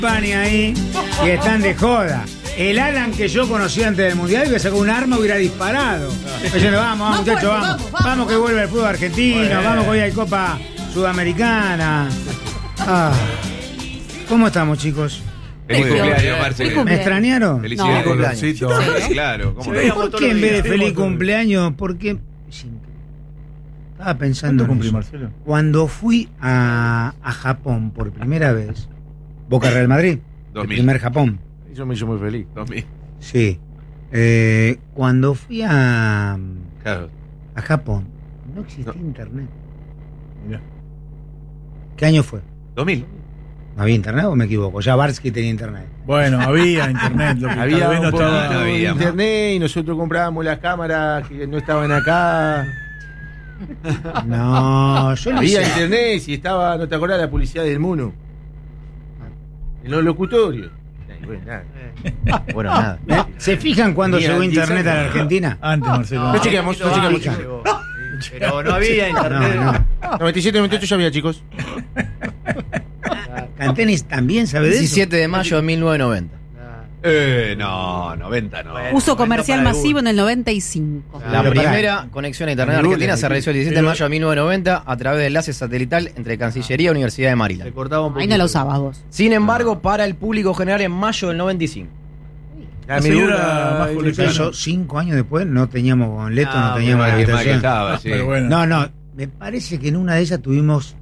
Pani ahí y están de joda. El Alan que yo conocí antes del Mundial, que sacó un arma, hubiera disparado. Diciendo, vamos, muchachos, vamos que vuelve el fútbol argentino, vamos que hoy hay Copa Sudamericana. ¿Cómo estamos, chicos? Feliz cumpleaños, Marcelo. ¿Me extrañaron? Felicidades. Cumpleaños. Sí, claro. ¿Cómo no? ¿Por qué en vez de feliz cumpleaños? Porque estaba pensando en eso. Marcelo? Cuando fui a Japón por primera vez, Boca Real Madrid, 2000. el primer Japón. Eso me hizo muy feliz. 2000. Sí. Cuando fui a Claro. Japón, no existía internet. Mirá. ¿Qué año fue? 2000. ¿No había internet o me equivoco? Ya Barsky tenía internet. Bueno, había internet. Lo que Había tal vez no un poco estaba. no de había, internet y nosotros comprábamos las cámaras que no estaban acá. No, yo no Había sé. internet y estaba, ¿no te acordás la publicidad del Mono? En los locutorios. Bueno, nada. Bueno, nada. ¿Se fijan cuando Tenía llegó 10 internet a la años. Argentina? Antes, Marcelo. Lo chequeamos, lo chequeamos. Pero no había internet. No. 97, 98 ya había, chicos. Cantenis también sabe de eso. 17 de mayo de 1990. No, 90 no. Uso comercial masivo en el 95. La Pero pará. primera conexión a internet argentina se realizó el 17 de mayo de 1990 a través de enlace satelital entre Cancillería y Universidad de Maryland. Ahí no lo usabas vos. Sin embargo, para el público general en mayo del 95. Así era más coleccionado. Eso, 5 años después no teníamos con Leto, no teníamos la Más que habitación. estaba, sí. Pero bueno. No, me parece que en una de ellas tuvimos.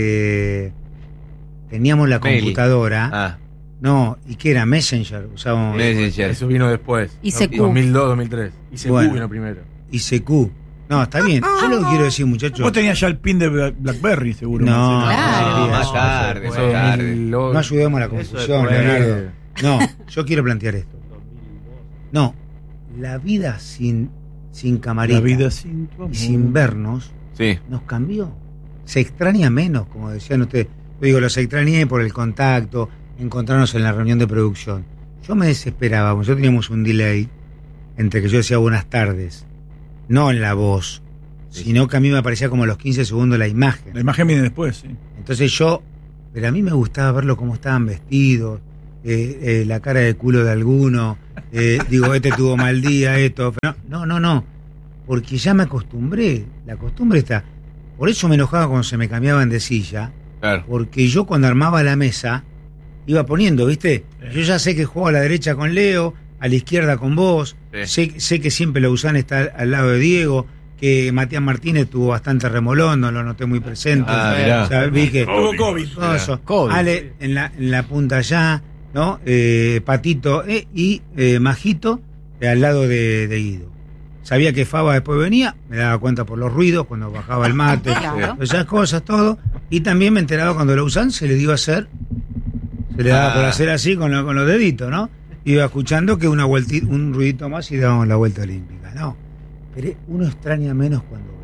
Teníamos la Mail. computadora. Ah, No, ¿y qué era? Messenger. Usábamos Messenger. Eso vino después. ICQ. 2002, 2003. ICQ Bueno. vino primero. ICQ. No, está bien. Yo lo que quiero decir, muchachos. Vos tenías ya el pin de BlackBerry, seguro. No, Marcelo. Claro. No, más tarde, más Eso, tarde. 2002. No ayudemos a la confusión, después. Leonardo. No, yo quiero plantear esto. No, la vida sin camarita La vida sin tu amor. y sin vernos Sí. nos cambió. Se extraña menos, como decían ustedes. Yo digo, los extrañé por el contacto, encontrarnos en la reunión de producción. Yo me desesperaba, porque yo teníamos un delay entre que yo decía buenas tardes, no en la voz, sino que a mí me aparecía como a los 15 segundos la imagen. La imagen viene después, sí. Entonces pero a mí me gustaba verlo cómo estaban vestidos, la cara de culo de alguno, digo, este tuvo mal día, esto. Pero no, porque ya me acostumbré, la costumbre está. Por eso me enojaba cuando se me cambiaban de silla, Claro. porque yo cuando armaba la mesa iba poniendo, ¿viste? Yo ya sé que juego a la derecha con Leo, a la izquierda con vos, sé que siempre Lauzán está al lado de Diego, que Matías Martínez tuvo bastante remolón, no lo noté muy presente. Mirá. O sea, vi que Hubo COVID. todo eso. COVID. Ale en la punta allá, ¿no? Patito y Majito al lado de Guido. Sabía que Faba después venía, me daba cuenta por los ruidos cuando bajaba el mate, Claro. esas cosas, todo. Y también me enteraba cuando Lauzán se le dio a hacer, se le daba por hacer así con los deditos, ¿no? Iba escuchando que un ruidito más y dábamos la vuelta olímpica, ¿no? Pero uno extraña menos cuando ve.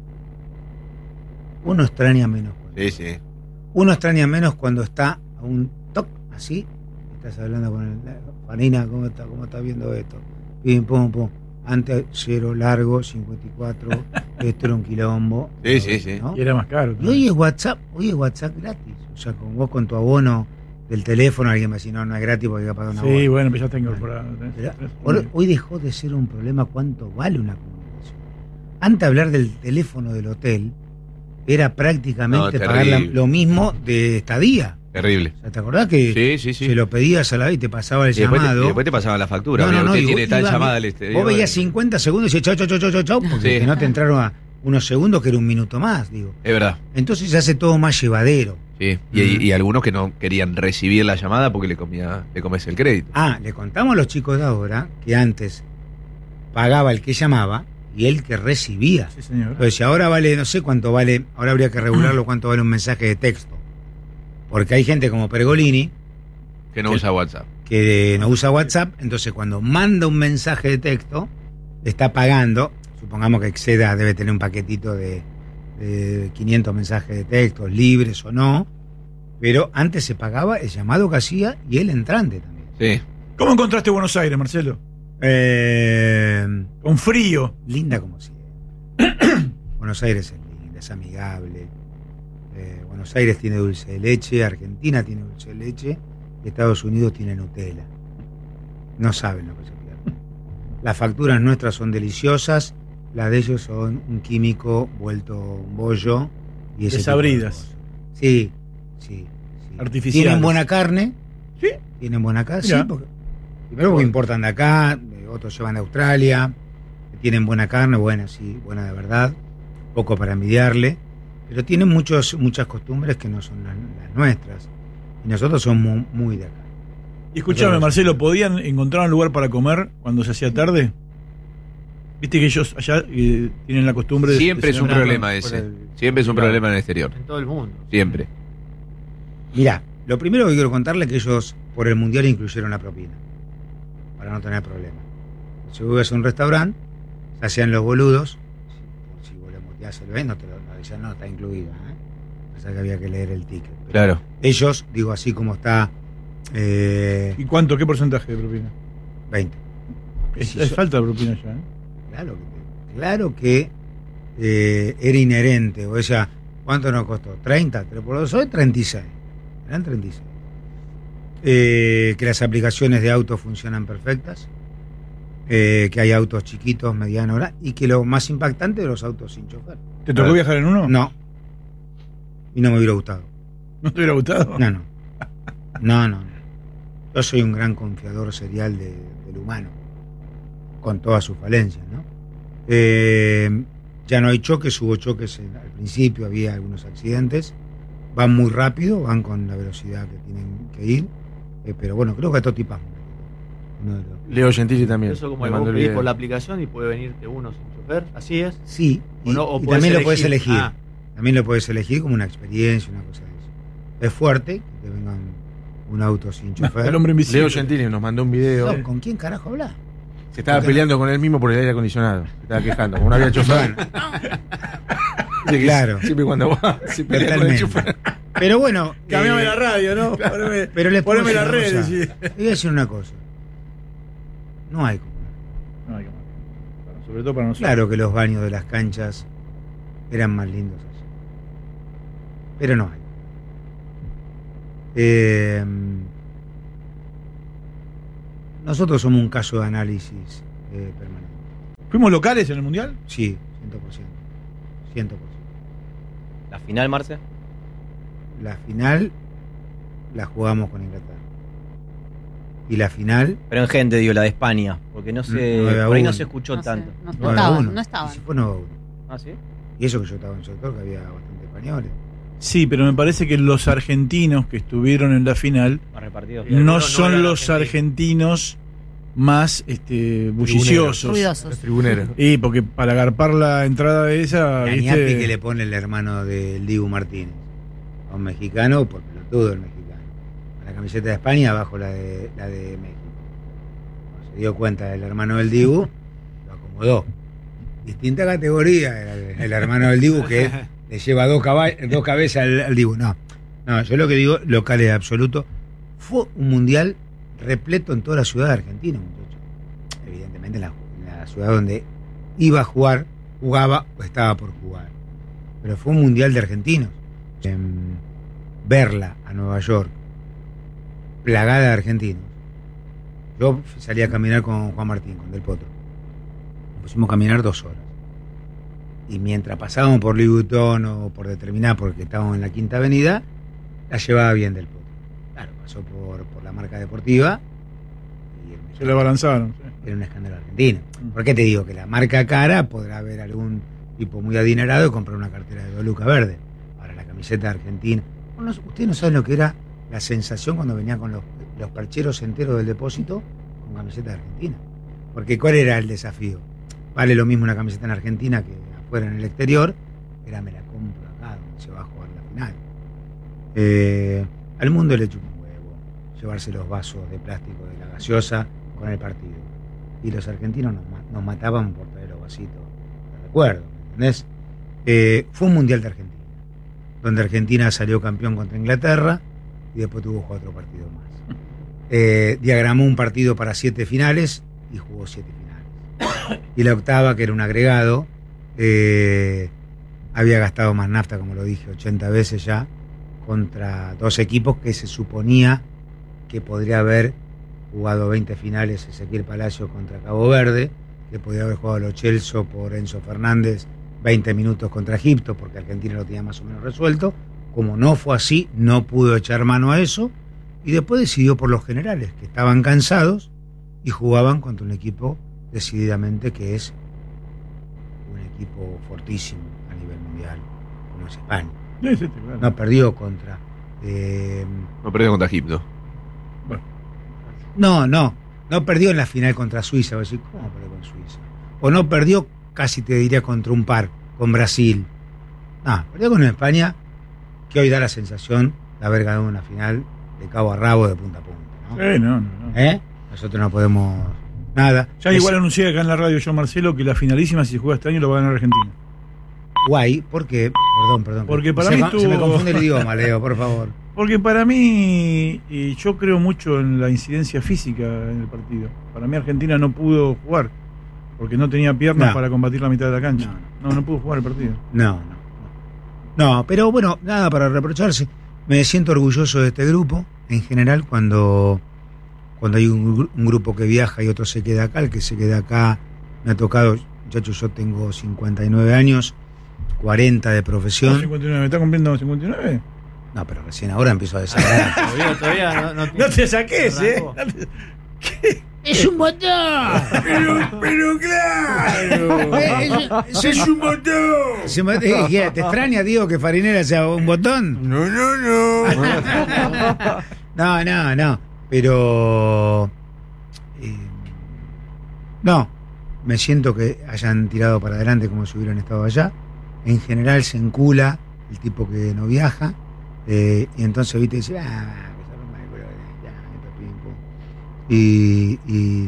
Uno extraña menos cuando Sí, sí. Uno extraña menos cuando está a un toc, así. Estás hablando con Fanina, ¿cómo está viendo esto? Pim, pum, pum. Antes, 0 largo, 54. Esto era un quilombo. Sí. ¿no? Y era más caro. Y hoy es WhatsApp gratis. O sea, con vos con tu abono del teléfono, alguien me dice, no es gratis porque hay que pagar una Sí, abono. bueno, pero ya está incorporado. Pero hoy dejó de ser un problema cuánto vale una comunicación. Antes hablar del teléfono del hotel era prácticamente No, pagar terrible. lo mismo de estadía. Terrible. O sea, ¿te acordás que Sí. se lo pedías a la vez y te pasaba el Y después, llamado? después te pasaban la factura. No, Mira, usted y tiene vos tal ibas, llamada al exterior. Vos veías 50 segundos y decías chau, porque Sí. que no te entraron a unos segundos que era un minuto más, digo. Es verdad. Entonces se hace todo más llevadero. Sí. Y algunos que no querían recibir la llamada porque le comes el crédito. Le contamos a los chicos de ahora que antes pagaba el que llamaba y el que recibía. Sí, señor. Entonces, si ahora vale, no sé cuánto vale, ahora habría que regularlo cuánto vale un mensaje de texto. Porque hay gente como Pergolini Que no usa WhatsApp. que no usa WhatsApp, entonces cuando manda un mensaje de texto, está pagando, supongamos que exceda, debe tener un paquetito de 500 mensajes de texto, libres o no, pero antes se pagaba el llamado que hacía y el entrante también. Sí. ¿Cómo encontraste Buenos Aires, Marcelo? Con frío. Linda como siempre. Buenos Aires es linda, es amigable. Buenos Aires tiene dulce de leche, Argentina tiene dulce de leche, y Estados Unidos tiene Nutella. No saben lo que se pierde. Las facturas nuestras son deliciosas, las de ellos son un químico vuelto un bollo y ese Desabridas. tipo de cosas. Sí, sí. Artificiales. Tienen buena carne. ¿Sí? Tienen buena carne, sí, Mirá. primero porque importan de acá, otros llevan de Australia, tienen buena carne, buena, sí, buena de verdad, poco para envidiarle, pero tienen muchas costumbres que no son las nuestras, y nosotros somos muy de acá. Y escuchame, Marcelo, ¿podían encontrar un lugar para comer cuando se hacía tarde? Viste que ellos allá tienen la costumbre de... Siempre es un cenar problema por ese. el- Siempre es un Claro. problema en el exterior. En todo el mundo. Siempre. Mirá, lo primero que quiero contarle es que ellos por el Mundial incluyeron la propina, para no tener problemas. Si vos ibas a un restaurante, se hacían los boludos, si vos le moteás el ven, no te lo decían, no, está incluido, O sea que había que leer el ticket. Pero Claro. ellos, digo así como está, ¿Y cuánto? ¿Qué porcentaje de propina? 20. Es falta de propina ya, ¿eh? Claro que era inherente, o sea, ¿cuánto nos costó? 30, 3 por 2 hoy, 36. Eran 36. Que las aplicaciones de autos funcionan perfectas, que hay autos chiquitos, medianos, y que lo más impactante de los autos sin chofer. ¿Te tocó viajar en uno? No. Y no me hubiera gustado. ¿No te hubiera gustado? No. Yo soy un gran confiador serial del humano, con todas sus falencias, ¿no? Ya no hay choques, hubo choques al principio, había algunos accidentes, van muy rápido, van con la velocidad que tienen que ir, pero bueno, creo que a todo tipo. Leo Gentili también. Eso como me que mandó vos el pedís video. por la aplicación y puede venirte uno sin chofer, así es. Sí, O no, o y podés también lo puedes elegir. Ah. También lo puedes elegir como una experiencia, una cosa de eso. Es fuerte que te vengan un auto sin chofer. El hombre invisible. Leo Gentili nos mandó un video. No, ¿con quién carajo hablas? Se estaba peleando con él mismo por el aire acondicionado. Se estaba quejando. Como no había chofer. Dice que Claro. Siempre cuando va, se pelea con el Totalmente. chofer. Pero bueno, Cambiame la radio, ¿no? pero les puedo Poneme decir la una red. cosa. Sí. Les voy a decir una cosa. No hay como. No, hay que- sobre todo para nosotros. Claro que los baños de las canchas eran más lindos así. Pero no hay. Nosotros somos un caso de análisis permanente. ¿Fuimos locales en el Mundial? Sí, 100%. 100%. La final, Marce. La final la jugamos con Inglaterra. Y la final, Pero en gente, digo, la de España. Porque no sé. 9-1. Por ahí no se escuchó No sé, tanto. no 9-1. estaban, no estaban. Y si fue 9-1. Ah, ¿sí? Y eso que yo estaba en un sector que había bastante españoles. Sí, pero me parece que los argentinos que estuvieron en la final Más repartido. Y algunos no no son eran los argentinos más bulliciosos. Ruidosos. Tribunero. Y porque para agarpar la entrada de esa, La ¿viste? ñapi que le pone el hermano del Dibu Martínez. A un mexicano, por pelotudo el mexicano. A la camiseta de España, abajo la de México. Cuando se dio cuenta del hermano del Dibu, lo acomodó. Distinta categoría era el hermano del Dibu, que le lleva dos cabezas al Dibu. No, yo lo que digo, local es absoluto. Fue un mundial repleto en toda la ciudad de Argentina, muchachos. Evidentemente en la ciudad donde iba a jugar, jugaba o estaba por jugar. Pero fue un mundial de argentinos. Verla a Nueva York, plagada de argentinos. Yo salí a caminar con Juan Martín, con Del Potro. Nos pusimos a caminar 2 horas. Y mientras pasábamos por Louis Vuitton o por determinada, porque estábamos en la Quinta Avenida, la llevaba bien Del Potro. Claro, pasó por la marca deportiva y el Se mexicano la balanzaron. Sí. era un escándalo argentino. ¿Por qué te digo? Que la marca cara podrá haber algún tipo muy adinerado y comprar una cartera de 2 lucas verde. Ahora la camiseta argentina. Bueno, ustedes no saben lo que era la sensación cuando venía con los percheros enteros del depósito con camiseta de Argentina. Porque ¿cuál era el desafío? Vale lo mismo una camiseta en Argentina que afuera en el exterior. Era me la compro acá donde se va a jugar la final. Al mundo le chupa un huevo llevarse los vasos de plástico de la gaseosa con el partido. Y los argentinos nos mataban por traer los vasitos de recuerdo, ¿entendés? Fue un mundial de Argentina, donde Argentina salió campeón contra Inglaterra y después tuvo 4 partidos más. Diagramó un partido para 7 finales y jugó 7 finales. Y la octava, que era un agregado, había gastado más nafta, como lo dije, 80 veces ya, contra 2 equipos que se suponía que podría haber jugado 20 finales Ezequiel Palacio contra Cabo Verde, que podría haber jugado Lo Celso por Enzo Fernández 20 minutos contra Egipto, porque Argentina lo tenía más o menos resuelto. Como no fue así, no pudo echar mano a eso, y después decidió por los generales, que estaban cansados y jugaban contra un equipo decididamente que es un equipo fortísimo a nivel mundial, como es España. Sí, claro. No perdió contra... No perdió contra Egipto. No perdió en la final contra Suiza. Voy a decir, ¿cómo perdió con Suiza? O no perdió, casi te diría, contra un par, con Brasil. No, perdió con España, que hoy da la sensación de haber ganado una final de cabo a rabo, de punta a punta, ¿no? Sí, no. Nosotros no podemos nada. Ya igual anuncié acá en la radio yo, Marcelo, que la finalísima, si se juega este año, lo va a ganar Argentina. Guay, porque... Perdón. Porque para mí se me confunde el idioma, Leo, por favor. Porque para mí, y yo creo mucho en la incidencia física en el partido. Para mí Argentina no pudo jugar, porque no tenía piernas para combatir la mitad de la cancha. No pudo jugar el partido. No, pero bueno, nada para reprocharse. Me siento orgulloso de este grupo, en general, cuando hay un grupo que viaja y otro se queda acá. El que se queda acá me ha tocado, muchachos, yo tengo 59 años, 40 de profesión. 59, ¿me está cumpliendo 59? No, pero recién ahora empiezo a desagradar. Todavía no te saques, ¿Qué? ¡Es un botón! Pero claro. Es un botón. ¿Te extraña, Diego, que Farinera sea un botón? No. No. Pero... no. Me siento que hayan tirado para adelante como si hubieran estado allá. En general se encula el tipo que no viaja. Y entonces, viste, dice... Y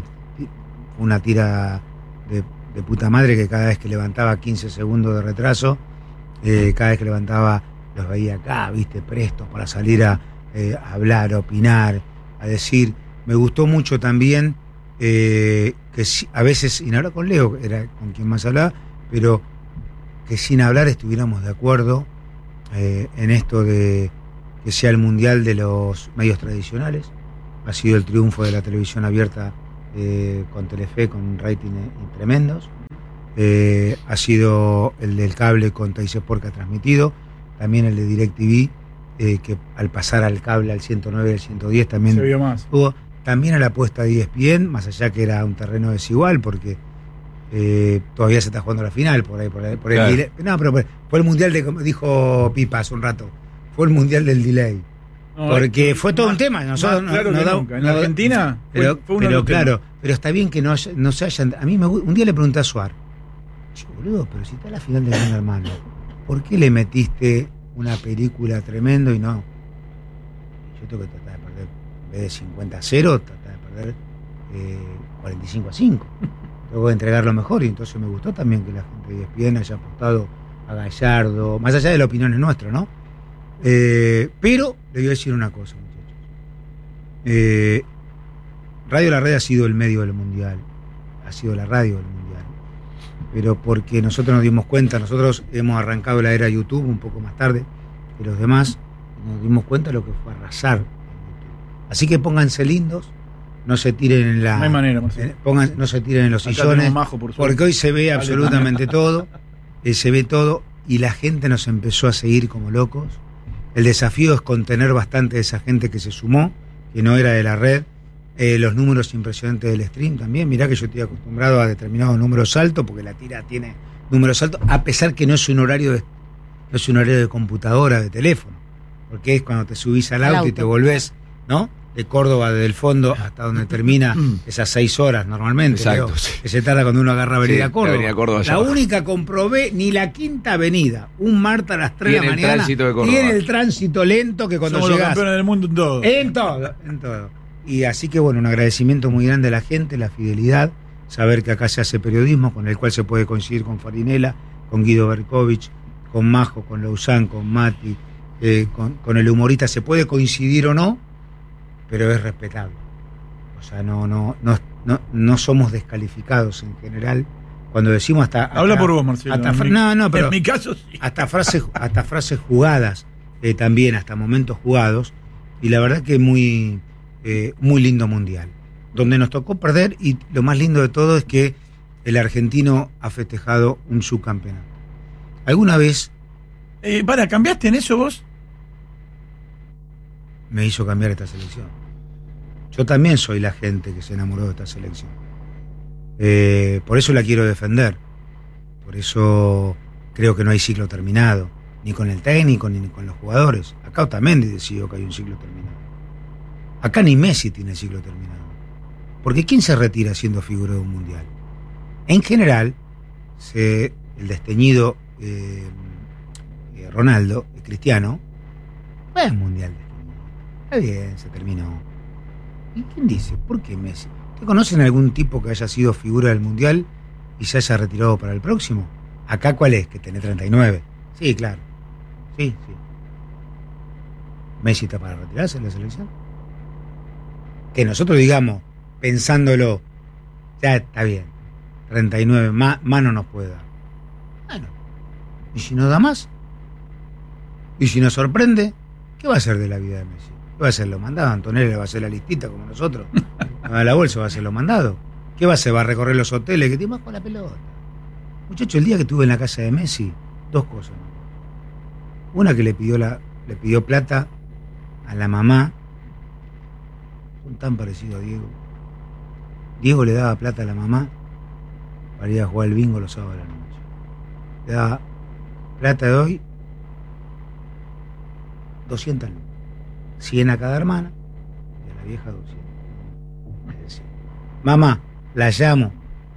una tira de puta madre, que cada vez que levantaba 15 segundos de retraso, cada vez que levantaba los veía acá, viste, prestos para salir a hablar, a opinar, a decir. Me gustó mucho también que a veces, y ahora con Leo era con quien más hablaba, pero que sin hablar estuviéramos de acuerdo en esto de que sea el mundial de los medios tradicionales. Ha sido el triunfo de la televisión abierta con Telefe, con rating tremendos. Ha sido el del cable con Teis Sport, que ha transmitido. También el de DirecTV, que al pasar al cable, al 109 y al 110, también se vio más. Tuvo. También a la apuesta de ESPN, más allá que era un terreno desigual, porque todavía se está jugando la final por ahí. Por claro. El delay. No, pero fue el mundial de, como dijo Pipa hace un rato, fue el mundial del delay. Porque fue todo un tema. Nosotros claro que nunca. En Argentina pero claro, pero está bien que no se hayan. A mí un día le pregunté a Suar, boludo, pero si está la final de Gran Hermano, ¿por qué le metiste una película tremendo y no? Yo tengo que tratar de perder, en vez de 50-0, tratar de perder 45-5. Tengo que entregar lo mejor, y entonces me gustó también que la gente de ESPN haya apostado a Gallardo, más allá de las opiniones nuestras, ¿no? Pero le voy a decir una cosa, muchachos. Radio La Red ha sido el medio del mundial, ha sido la radio del mundial, pero porque nosotros nos dimos cuenta, nosotros hemos arrancado la era YouTube un poco más tarde que los demás, y nos dimos cuenta de lo que fue arrasar en YouTube. Así que pónganse lindos, no se tiren en la... No hay manera, no se tiren en los sillones, porque hoy se ve absolutamente todo, se ve todo, y la gente nos empezó a seguir como locos. El desafío es contener bastante de esa gente que se sumó, que no era de la red. Los números impresionantes del stream también. Mirá que yo estoy acostumbrado a determinados números altos, porque la tira tiene números altos, a pesar que no es un horario de computadora, de teléfono, porque es cuando te subís al auto y te volvés, ¿no? De Córdoba, desde el fondo hasta donde termina esas 6 horas normalmente. Exacto, Leo, sí. que se tarda cuando uno agarra Avenida Córdoba. La abajo. única comprobé, ni la Quinta Avenida, un martes a las 3 de la mañana, tránsito de Córdoba. tiene el tránsito lento que cuando somos llegás. Los campeones del mundo en todo. En todo. Y así que bueno, un agradecimiento muy grande a la gente, la fidelidad, saber que acá se hace periodismo, con el cual se puede coincidir con Farinela, con Guido Berkovich, con Majo, con Lauzán, con Mati, con el humorista, se puede coincidir o no, pero es respetable. O sea, no somos descalificados en general. Cuando decimos hasta habla por vos, Marcelo. Pero en mi caso sí. hasta frases jugadas, también hasta momentos jugados, y la verdad que muy muy lindo mundial, donde nos tocó perder, y lo más lindo de todo es que el argentino ha festejado un subcampeonato. ¿Alguna vez ¿cambiaste en eso vos? me hizo cambiar esta selección? Yo también soy la gente que se enamoró de esta selección. Por eso la quiero defender. Por eso creo que no hay ciclo terminado, ni con el técnico, ni con los jugadores. Acá Otamendi decidió que hay un ciclo terminado. Acá ni Messi tiene ciclo terminado. Porque ¿quién se retira siendo figura de un mundial? En general, el desteñido Ronaldo, Cristiano, fue al mundial. Está bien, se terminó. ¿Y quién dice? ¿Por qué Messi? ¿Te conocen algún tipo que haya sido figura del mundial y se haya retirado para el próximo? ¿Acá cuál es? Que tiene 39. Sí, claro. Sí. ¿Messi está para retirarse en la selección? Que nosotros digamos, pensándolo, ya está bien, 39, más no nos puede dar. Bueno, ¿y si no da más? ¿Y si nos sorprende? ¿Qué va a hacer de la vida de Messi? ¿Qué va a hacer? ¿Lo mandado? Antonella le va a hacer la listita como nosotros. A la bolsa va a hacer lo mandado. ¿Qué va a hacer? ¿Va a recorrer los hoteles? ¿Qué te vas con la pelota? Muchacho, el día que estuve en la casa de Messi, dos cosas. Una, que le pidió plata a la mamá. Son tan parecidos a Diego. Diego le daba plata a la mamá para ir a jugar al bingo los sábados de la noche. Le daba plata de hoy, 200 lucas. 100 a cada hermana, y a la vieja 200. Me decía, mamá, la llamo,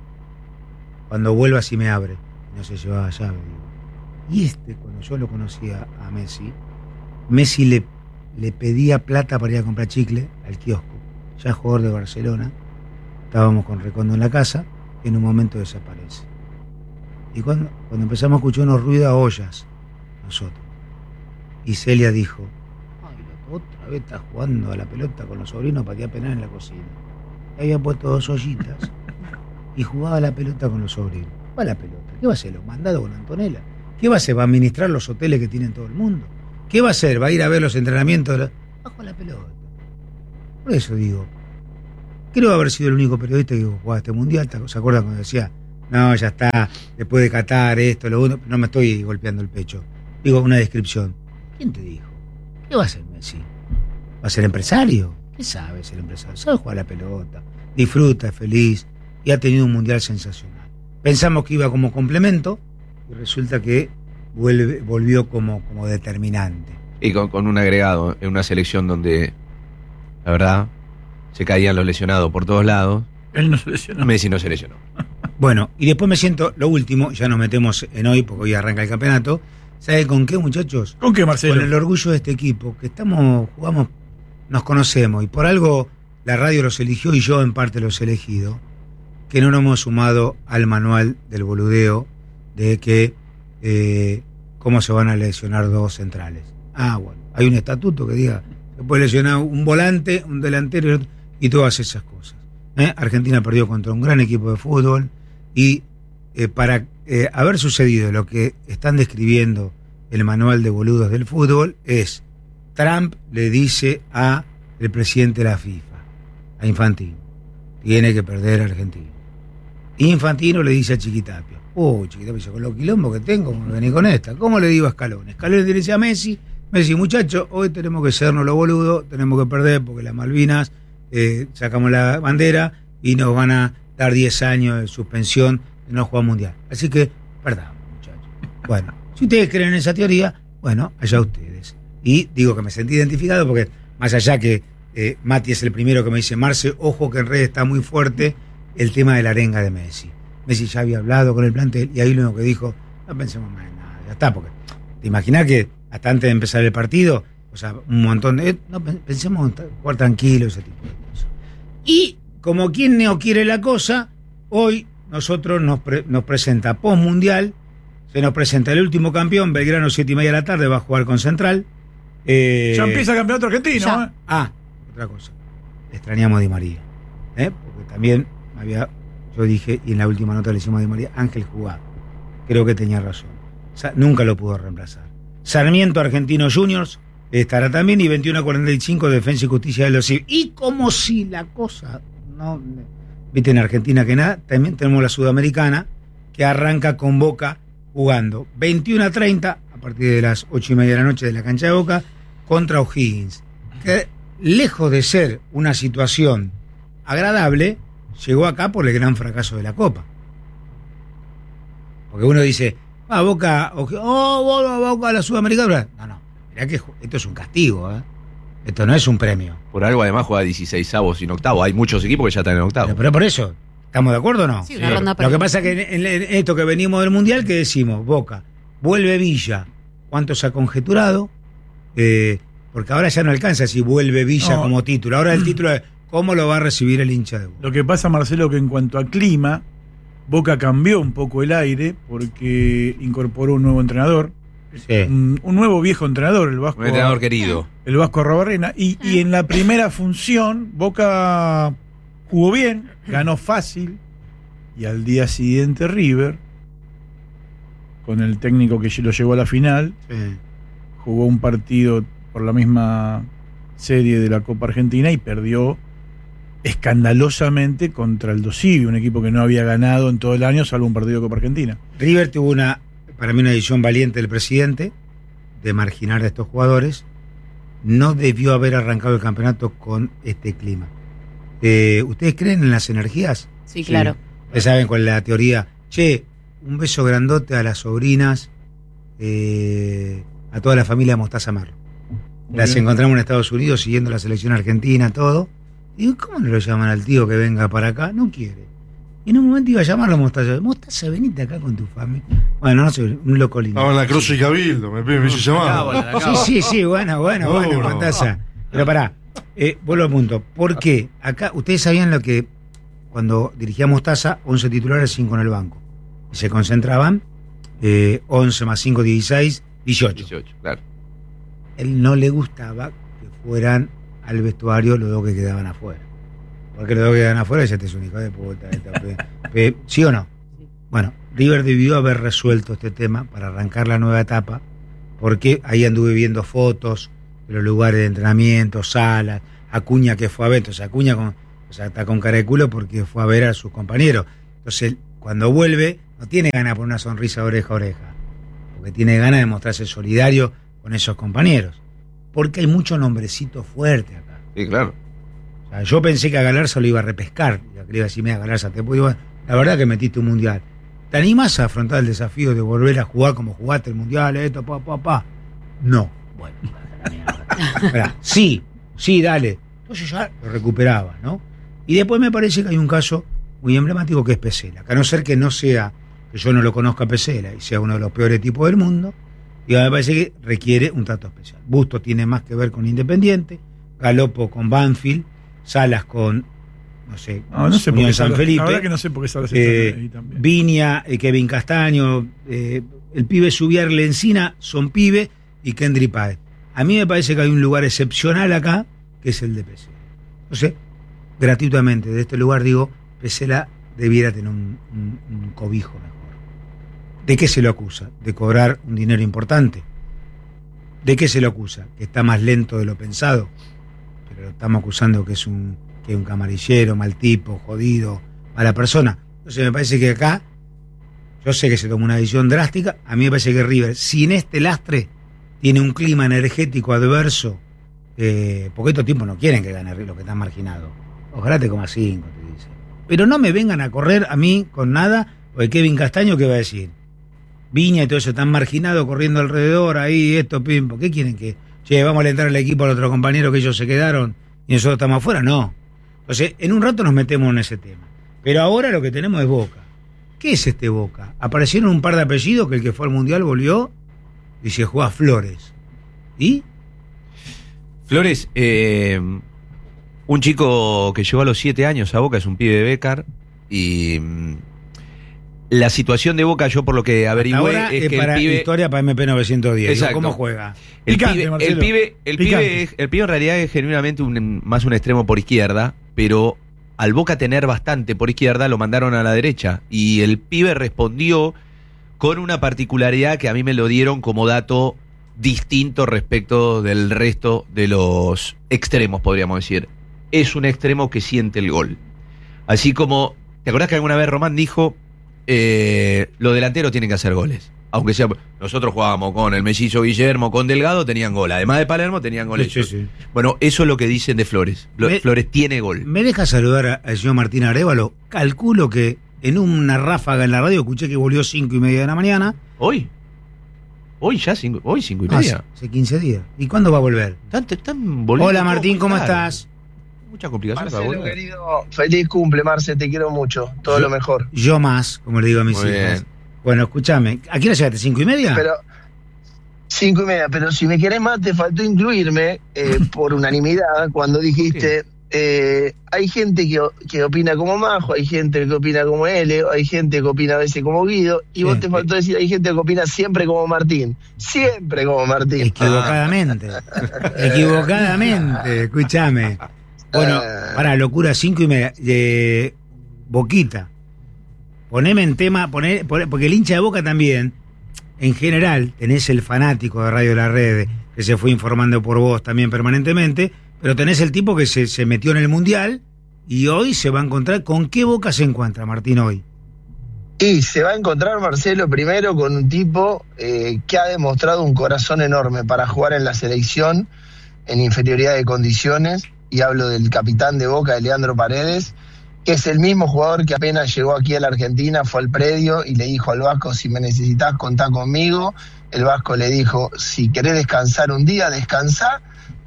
cuando vuelva si me abre. No se llevaba llave, digo. Y cuando yo lo conocía a Messi, Messi le pedía plata para ir a comprar chicle al kiosco. Ya jugador de Barcelona, estábamos con Recondo en la casa, y en un momento desaparece. Y cuando empezamos a escuchar unos ruidos a ollas, nosotros, y Celia dijo, otra vez está jugando a la pelota con los sobrinos para que apenas en la cocina. Y había puesto 2 ollitas y jugaba a la pelota con los sobrinos. ¿Cuál la pelota? ¿Qué va a hacer? ¿Los mandados con Antonella? ¿Qué va a hacer? ¿Va a administrar los hoteles que tienen todo el mundo? ¿Qué va a hacer? ¿Va a ir a ver los entrenamientos? Bajo la pelota. Por eso digo, creo haber sido el único periodista que jugaba este mundial. ¿Se acuerdan cuando decía, no, ya está, después de Qatar, esto, lo uno? No me estoy golpeando el pecho. Digo una descripción. ¿Quién te dijo? ¿Qué va a hacer Messi? ¿Va a ser empresario? ¿Qué sabe ser empresario? Sabe jugar a la pelota, disfruta, es feliz, y ha tenido un mundial sensacional. Pensamos que iba como complemento y resulta que volvió como determinante. Y con un agregado, en una selección donde, la verdad, se caían los lesionados por todos lados. Él no se lesionó. Messi no se lesionó. Bueno, y después me siento, lo último, ya nos metemos en hoy porque hoy arranca el campeonato. ¿Sabe con qué, muchachos? ¿Con qué, Marcelo? Con el orgullo de este equipo, que jugamos, nos conocemos, y por algo la radio los eligió y yo en parte los he elegido, que no nos hemos sumado al manual del boludeo de que cómo se van a lesionar 2 centrales. Bueno, hay un estatuto que diga, se puede lesionar un volante, un delantero y todas esas cosas. Argentina perdió contra un gran equipo de fútbol y para haber sucedido lo que están describiendo el manual de boludos del fútbol es, Trump le dice a el presidente de la FIFA, a Infantino, tiene que perder a Argentina. Infantino le dice a Chiquitapia, Chiquitapia dice, con los quilombos que tengo, me vení con esta. ¿Cómo le digo a Scaloni? Scaloni le dice a Messi, muchacho, hoy tenemos que sernos los boludos, tenemos que perder porque las Malvinas, sacamos la bandera y nos van a dar 10 años de suspensión de no jugar mundial. Así que, perdamos, muchachos. Bueno, si ustedes creen en esa teoría, bueno, allá ustedes. Y digo que me sentí identificado porque, más allá que Mati es el primero que me dice, Marce, ojo que en redes está muy fuerte el tema de la arenga de Messi. Messi ya había hablado con el plantel y ahí lo único que dijo, no pensemos más en nada, ya está, porque te imaginás que hasta antes de empezar el partido, o sea, un montón de... no, pensemos en jugar tranquilo, ese tipo de cosas. Y como quien no quiere la cosa, hoy nosotros nos presenta post-mundial, se nos presenta el último campeón, Belgrano 7:30 de la tarde, va a jugar con Central. Ya empieza el campeonato argentino. Otra cosa, extrañamos a Di María, porque también yo dije, y en la última nota le hicimos a Di María, Ángel jugaba, creo que tenía razón, nunca lo pudo reemplazar. Sarmiento Argentino Juniors, estará también, y 21:45 Defensa y Justicia de los Civiles. Y como si la cosa no... Viste, en Argentina que nada, también tenemos la Sudamericana, que arranca con Boca jugando 21:30, a partir de las 8:30 de la noche de la cancha de Boca, contra O'Higgins. Que lejos de ser una situación agradable, llegó acá por el gran fracaso de la Copa. Porque uno dice, Boca, Boca a la Sudamericana. No, mirá que esto es un castigo, ¿eh? Esto no es un premio. Por algo además juega 16avos sin octavo. Hay muchos equipos que ya están en octavo. Pero por eso, ¿estamos de acuerdo o no? Sí, una ronda Lo que pasa es que en esto que venimos del Mundial, que decimos, Boca, vuelve Villa, ¿cuánto se ha conjeturado? Porque ahora ya no alcanza si vuelve Villa como título. Ahora el título es cómo lo va a recibir el hincha de Boca. Lo que pasa, Marcelo, que en cuanto a clima, Boca cambió un poco el aire porque incorporó un nuevo entrenador. Sí. Un nuevo viejo entrenador, el Vasco. Un entrenador querido. El Vasco Arrobarrena. Y en la primera función, Boca jugó bien, ganó fácil. Y al día siguiente, River, con el técnico que lo llevó a la final, jugó un partido por la misma serie de la Copa Argentina y perdió escandalosamente contra el Dosivi, un equipo que no había ganado en todo el año, salvo un partido de Copa Argentina. River tuvo para mí una decisión valiente del presidente de marginar a estos jugadores. No debió haber arrancado el campeonato con este clima. ¿Ustedes creen en las energías? Sí, claro. Ustedes saben cuál es la teoría. Un beso grandote a las sobrinas, a toda la familia de Mostaza Merlo. Las encontramos en Estados Unidos siguiendo la selección argentina, todo. Digo, ¿cómo no lo llaman al tío que venga para acá? No quiere. Y en un momento iba a llamarlo a Mostaza. Mostaza, venite acá con tu familia. Bueno, no sé, un loco lindo. Estaba en la Cruz y Cabildo, me hizo llamar. Sí, bueno, Mostaza. Pero pará, vuelvo al punto. ¿Por qué? Acá, ustedes sabían lo que, cuando dirigía Mostaza, 11 titulares, 5 en el banco. Y se concentraban 11 más 5, 16, 18. Claro. Él no le gustaba que fueran al vestuario los dos que quedaban afuera. Porque los dos que quedaban afuera ya te es un hijo de puta. ¿Sí o no? Sí. Bueno, River debió haber resuelto este tema para arrancar la nueva etapa, porque ahí anduve viendo fotos de los lugares de entrenamiento, salas, Acuña que fue a ver, entonces Acuña está con cara de culo porque fue a ver a sus compañeros. Entonces, cuando vuelve, no tiene ganas de poner una sonrisa oreja a oreja, porque tiene ganas de mostrarse solidario con esos compañeros. Porque hay mucho nombrecito fuerte acá. Sí, claro. O sea, yo pensé que a Galarza lo iba a repescar. Y le iba a decir, mira, Galarza, la verdad que metiste un mundial. ¿Te animás a afrontar el desafío de volver a jugar como jugaste el mundial? No. Bueno, la mierda. Sí, dale. Entonces ya lo recuperaba, ¿no? Y después me parece que hay un caso muy emblemático que es Pesela. Que a no ser que no sea, que yo no lo conozca a Pesela y sea uno de los peores tipos del mundo, y me parece que requiere un trato especial. Bustos tiene más que ver con Independiente, Galopo con Banfield, Salas con, no sé Unión San Felipe. La verdad que no sé por qué Salas está ahí también. Viña, Kevin Castaño, el pibe Subiarle Encina, son pibe, y Kendry Páez. A mí me parece que hay un lugar excepcional acá, que es el de Pesela. Entonces, gratuitamente, de este lugar digo, Pesela debiera tener un cobijo mejor. ¿De qué se lo acusa? De cobrar un dinero importante. ¿De qué se lo acusa? Que está más lento de lo pensado. Pero lo estamos acusando que es un camarillero, mal tipo, jodido, mala persona. Entonces me parece que acá, yo sé que se tomó una decisión drástica. A mí me parece que River, sin este lastre, tiene un clima energético adverso. Porque estos tipos no quieren que gane los que están marginados. Ojalá te coma 5, te dice. Pero no me vengan a correr a mí con nada, porque Kevin Castaño, ¿qué va a decir? Viña y todo eso, están marginados corriendo alrededor, ahí, esto, pim, ¿por qué quieren que vamos a alentar al equipo al otro compañero que ellos se quedaron y nosotros estamos afuera? No. Entonces, en un rato nos metemos en ese tema. Pero ahora lo que tenemos es Boca. ¿Qué es este Boca? Aparecieron un par de apellidos que el que fue al Mundial volvió y se juega Flores. ¿Y? Flores, un chico que llegó a los 7 años a Boca, es un pibe de Bécar, y la situación de Boca, yo por lo que averigüé, es que para el pibe... historia para MP 910. Exacto. ¿Cómo juega? El Picante, pibe en realidad es genuinamente más un extremo por izquierda, pero al Boca tener bastante por izquierda lo mandaron a la derecha, y el pibe respondió con una particularidad que a mí me lo dieron como dato distinto respecto del resto de los extremos, podríamos decir. Es un extremo que siente el gol. Así como, ¿te acordás que alguna vez Román dijo, los delanteros tienen que hacer goles? Aunque sea, nosotros jugábamos con el mellizo Guillermo, con Delgado, tenían gol. Además de Palermo, tenían goles. Sí. Bueno, eso es lo que dicen de Flores. Flores tiene gol. ¿Me deja saludar al señor Martín Arévalo? Calculo que en una ráfaga en la radio escuché que volvió 5:30 de la mañana. ¿Hoy? Hoy 5:30. Hace 15 días. ¿Y cuándo va a volver? Están volviendo. Hola Martín, ¿cómo estás? Mucha complicación. Marcelo, querido, feliz cumple, Marce, te quiero mucho. Todo lo mejor. Yo más, como le digo a mis Muy hijas. bien. Bueno, escúchame. ¿A qué hora llegaste? ¿5:30? Pero 5:30, pero si me querés más, te faltó incluirme por unanimidad cuando dijiste, hay gente que opina como Majo, hay gente que opina como L, hay gente que opina a veces como Guido, y vos te faltó decir, hay gente que opina siempre como Martín. Siempre como Martín. Equivocadamente. Equivocadamente. Escúchame. Bueno, para locura, 5:30. Boquita. Poneme en tema, porque el hincha de Boca también, en general, tenés el fanático de Radio La Red, que se fue informando por vos también permanentemente, pero tenés el tipo que se metió en el Mundial y hoy se va a encontrar. ¿Con qué Boca se encuentra, Martín, hoy? Y se va a encontrar, Marcelo, primero con un tipo que ha demostrado un corazón enorme para jugar en la selección en inferioridad de condiciones, y hablo del capitán de Boca, de Leandro Paredes, que es el mismo jugador que apenas llegó aquí a la Argentina, fue al predio y le dijo al Vasco, si me necesitas, contá conmigo. El Vasco le dijo, si querés descansar un día, descansá.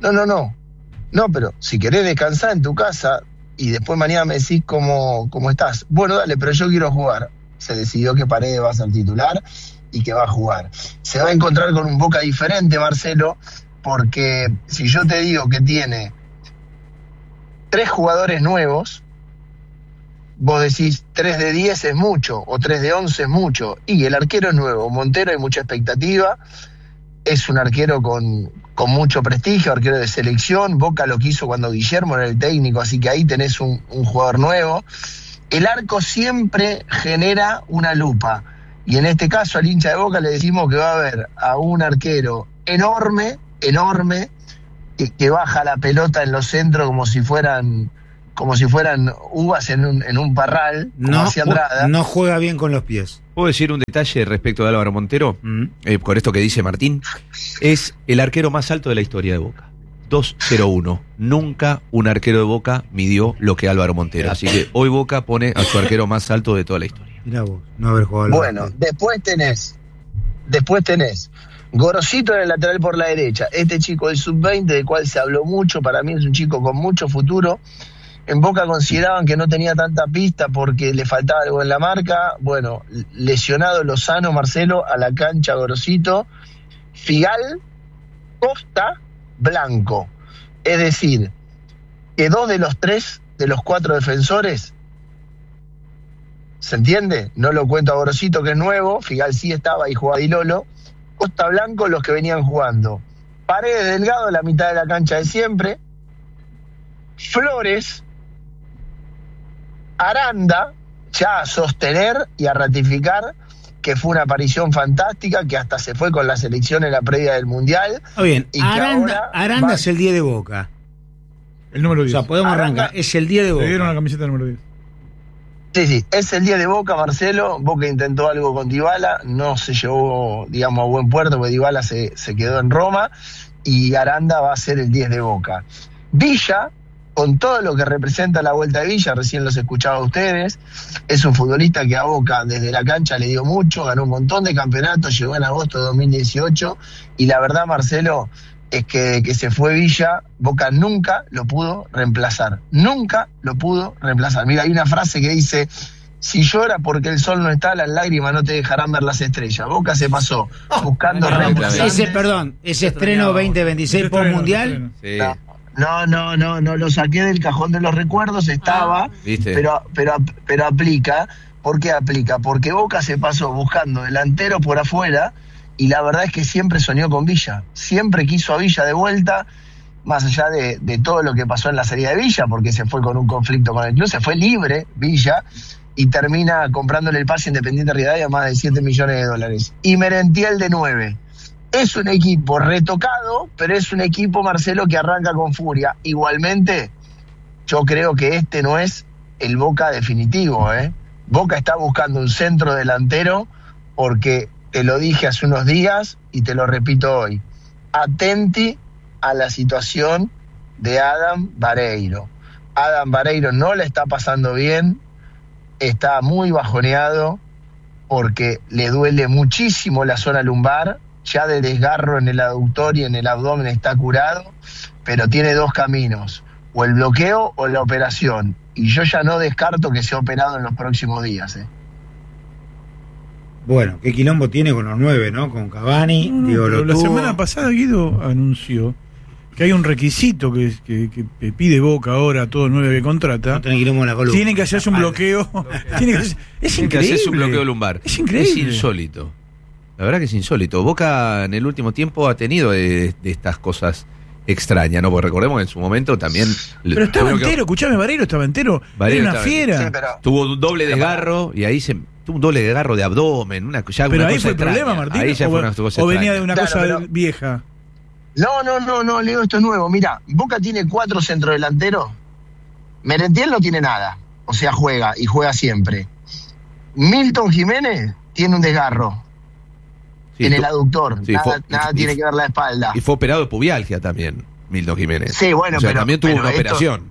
No, pero si querés descansar en tu casa y después mañana me decís cómo estás. Bueno, dale, pero yo quiero jugar. Se decidió que Paredes va a ser titular y que va a jugar. Se va a encontrar con un Boca diferente, Marcelo, porque si yo te digo que tiene 3 jugadores nuevos, vos decís 3 de 10 es mucho, o 3 de 11 es mucho, y el arquero es nuevo. Montero, hay mucha expectativa, es un arquero con mucho prestigio, arquero de selección. Boca lo quiso cuando Guillermo era el técnico, así que ahí tenés un jugador nuevo. El arco siempre genera una lupa, y en este caso al hincha de Boca le decimos que va a haber a un arquero enorme, que baja la pelota en los centros como si fueran uvas en un parral, como hacía Andrada. No juega bien con los pies. ¿Puedo decir un detalle respecto de Álvaro Montero? Con esto que dice Martín. Es el arquero más alto de la historia de Boca. 2.01. Nunca un arquero de Boca midió lo que Álvaro Montero. Así que hoy Boca pone a su arquero más alto de toda la historia. Mirá vos, no haber jugado. Bueno, después tenés Gorosito en el lateral por la derecha. Este chico del sub-20, del cual se habló mucho, para mí es un chico con mucho futuro. En Boca consideraban que no tenía tanta pista porque le faltaba algo en la marca. Bueno, lesionado Lozano, Marcelo, a la cancha Gorosito. Figal, Costa, Blanco. Es decir, que 2 de los 3 de los 4 defensores, ¿se entiende? No lo cuento a Gorosito, que es nuevo. Figal sí estaba y jugaba Di Lolo. Costa, Blanco, los que venían jugando. Paredes, Delgado, la mitad de la cancha de siempre. Flores, Aranda, ya a sostener y a ratificar que fue una aparición fantástica, que hasta se fue con la selección en la previa del Mundial. Está bien, y Aranda es el 10 de Boca. El número 10. O sea, podemos arrancar. Es el 10 de Boca. Le dieron la camiseta número 10. Sí, es el 10 de Boca, Marcelo. Boca intentó algo con Dybala, no se llevó, digamos, a buen puerto, porque Dybala se quedó en Roma, y Aranda va a ser el 10 de Boca. Villa, con todo lo que representa la vuelta de Villa, recién los escuchaba a ustedes, es un futbolista que a Boca desde la cancha le dio mucho, ganó un montón de campeonatos, llegó en agosto de 2018, y la verdad, Marcelo, es que se fue Villa, Boca nunca lo pudo reemplazar. Nunca lo pudo reemplazar. Mira, hay una frase que dice, si llora porque el sol no está, las lágrimas no te dejarán ver las estrellas. Boca se pasó buscando reemplazar. Ese estreno 2026 post mundial. Sí. No, lo saqué del cajón de los recuerdos, estaba, ¿viste? pero aplica. ¿Por qué aplica? Porque Boca se pasó buscando delantero por afuera, y la verdad es que siempre soñó con Villa, siempre quiso a Villa de vuelta, más allá de todo lo que pasó en la salida de Villa, porque se fue con un conflicto con el club, se fue libre Villa, y termina comprándole el pase Independiente Rivadavia a más de $7 millones. Y Merentiel de 9. Es un equipo retocado, pero es un equipo, Marcelo, que arranca con furia. Igualmente, yo creo que este no es el Boca definitivo, ¿eh? Boca está buscando un centro delantero porque, te lo dije hace unos días y te lo repito hoy, atenti a la situación de Adam Vareiro. Adam Vareiro no le está pasando bien, está muy bajoneado porque le duele muchísimo la zona lumbar, ya de desgarro en el aductor y en el abdomen está curado, pero tiene dos caminos, o el bloqueo o la operación, y yo ya no descarto que sea operado en los próximos días. Bueno, qué quilombo tiene con los 9, ¿no? Con Cavani, Diego pero la Lotubo. semana pasada Guido anunció que hay un requisito que pide Boca ahora a todo 9 que contrata. No tiene quilombo en la columna. Tiene que hacerse un bloqueo. Es Tiene increíble. que hacerse un bloqueo lumbar. Es increíble. Es insólito. La verdad que es insólito. Boca en el último tiempo ha tenido de estas cosas extrañas, ¿no? Porque recordemos que en su momento también... Pero estaba entero, escuchame, Vareiro estaba entero. Vareiro Era una estaba fiera. Sí, pero tuvo un doble desgarro y ahí tuvo un doble desgarro de abdomen. Pero ahí fue el problema, Martín. Ahí ya fue una cosa o venía extraña. de una Claro, cosa pero- vieja. No, Leo, esto es nuevo. Mira, Boca tiene 4 centrodelanteros. Merentiel no tiene nada. O sea, juega y juega siempre. Milton Jiménez tiene un desgarro Sí, en el aductor. sí, Nada tiene que ver la espalda. Y fue operado de pubialgia también, Milton Jiménez. Sí, bueno, O sea, pero también tuvo una esto- operación.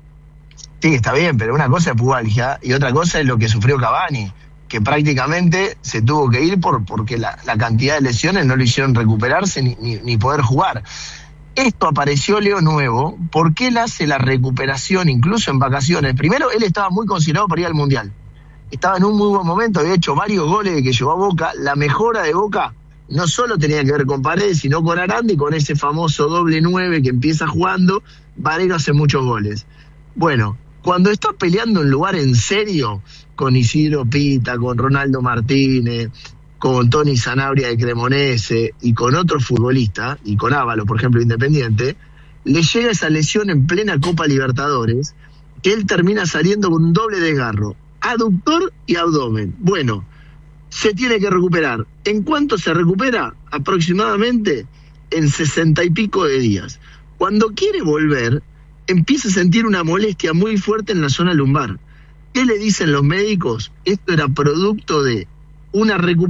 Sí, está bien, pero una cosa es pubalgia y otra cosa es lo que sufrió Cavani, que prácticamente se tuvo que ir porque la cantidad de lesiones no lo hicieron recuperarse ni poder jugar. Esto apareció, Leo, nuevo, porque él hace la recuperación incluso en vacaciones. Primero, él estaba muy considerado para ir al Mundial. Estaba en un muy buen momento, había hecho varios goles de que llegó a Boca. La mejora de Boca no solo tenía que ver con Paredes, sino con Aranda y con ese famoso doble 9 que empieza jugando. Vareiro hace muchos goles. Bueno, cuando está peleando en lugar en serio con Isidro Pita, con Ronaldo Martínez, con Tony Sanabria de Cremonese y con otros futbolistas, y con Ávalo, por ejemplo, Independiente, le llega esa lesión en plena Copa Libertadores, que él termina saliendo con un doble desgarro, aductor y abdomen. Bueno, se tiene que recuperar. ¿En cuánto se recupera? Aproximadamente en 60 y pico de días. Cuando quiere volver, empieza a sentir una molestia muy fuerte en la zona lumbar. ¿Qué le dicen los médicos? Esto era producto de una recuperación